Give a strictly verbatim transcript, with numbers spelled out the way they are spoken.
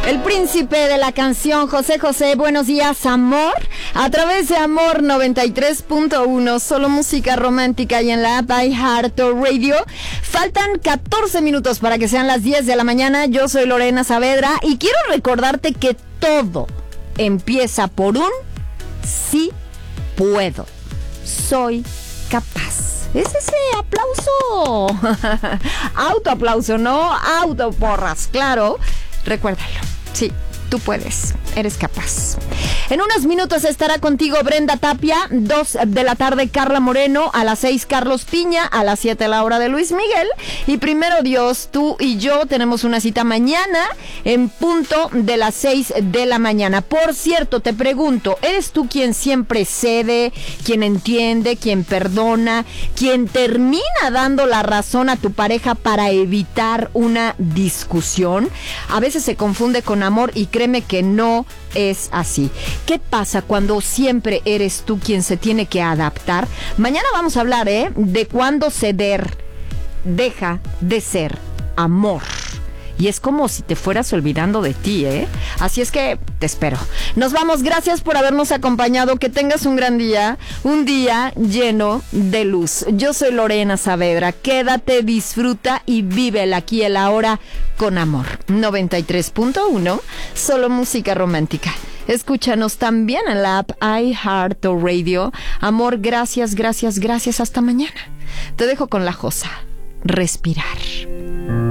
El príncipe de la canción, José José, buenos días, amor. A través de Amor noventa y tres punto uno, solo música romántica, y en la app iHeartRadio. Faltan catorce minutos para que sean las diez de la mañana. Yo soy Lorena Saavedra y quiero recordarte que todo empieza por un sí puedo. Soy capaz. Es ese aplauso. Autoaplauso, ¿no? Autoporras, claro. Recuérdalo. Sí, tú puedes. Eres capaz. En unos minutos estará contigo Brenda Tapia, dos de la tarde Carla Moreno, a las seis Carlos Piña, a las siete la hora de Luis Miguel. Y primero Dios, tú y yo tenemos una cita mañana en punto de las seis de la mañana. Por cierto, te pregunto, ¿eres tú quien siempre cede, quien entiende, quien perdona, quien termina dando la razón a tu pareja para evitar una discusión? A veces se confunde con amor y créeme que no es así. ¿Qué pasa cuando siempre eres tú quien se tiene que adaptar? Mañana vamos a hablar, ¿eh? De cuándo ceder deja de ser amor. Y es como si te fueras olvidando de ti, ¿eh? Así es que te espero. Nos vamos. Gracias por habernos acompañado. Que tengas un gran día. Un día lleno de luz. Yo soy Lorena Saavedra. Quédate, disfruta y vive el aquí y el ahora con amor. noventa y tres punto uno. Solo música romántica. Escúchanos también en la app iHeartRadio. Amor, gracias, gracias, gracias. Hasta mañana. Te dejo con la Josa. Respirar.